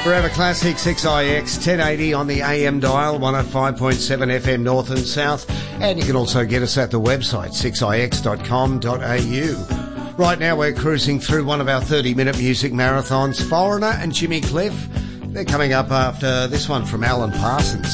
Forever Classic 6IX 1080 on the AM dial, 105.7 FM north and south, and you can also get us at the website 6ix.com.au. Right now we're cruising through one of our 30-minute music marathons. Foreigner and Jimmy Cliff, they're coming up after this one from Alan Parsons.